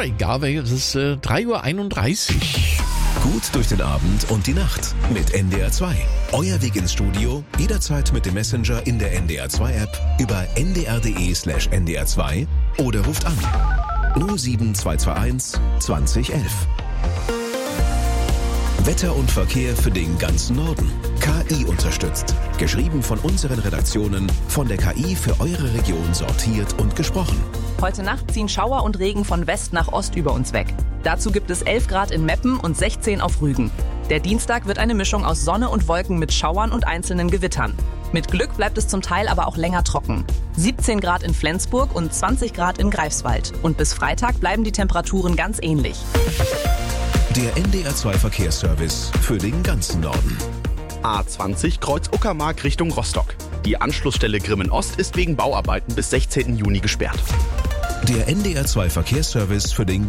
Garvey, es ist 3:31 Uhr. Gut durch den Abend und die Nacht mit NDR 2. Euer Weg ins Studio, jederzeit mit dem Messenger in der NDR 2 App über ndr.de/ndr2 oder ruft an 07221 2011. Wetter und Verkehr für den ganzen Norden. KI unterstützt. Geschrieben von unseren Redaktionen, von der KI für eure Region sortiert und gesprochen. Heute Nacht ziehen Schauer und Regen von West nach Ost über uns weg. Dazu gibt es 11 Grad in Meppen und 16 auf Rügen. Der Dienstag wird eine Mischung aus Sonne und Wolken mit Schauern und einzelnen Gewittern. Mit Glück bleibt es zum Teil aber auch länger trocken. 17 Grad in Flensburg und 20 Grad in Greifswald. Und bis Freitag bleiben die Temperaturen ganz ähnlich. Der NDR 2 Verkehrsservice für den ganzen Norden. A20 Kreuz Uckermark Richtung Rostock. Die Anschlussstelle Grimmen Ost ist wegen Bauarbeiten bis 16. Juni gesperrt. Der NDR 2 Verkehrsservice für den